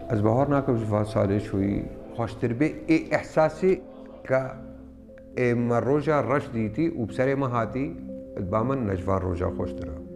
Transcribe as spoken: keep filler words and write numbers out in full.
از بهار ناکم جفا سالی شوی خوشتر به ای احساسی که ام روجا رش دیتی و بسر ما هاتی بامن نجوار روجا خوشتره